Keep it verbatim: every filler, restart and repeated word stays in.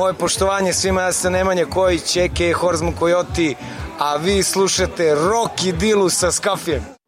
Moje poštovanje svima, ja sam Nemanja Kojić, a k a. Horzman Kojoti, a vi slušate Rock i Dilu sa Skafijem.